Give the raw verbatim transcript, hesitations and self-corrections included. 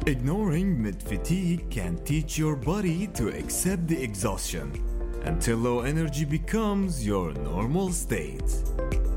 Ignoring mid fatigue can teach your body to accept the exhaustion until low energy becomes your normal state.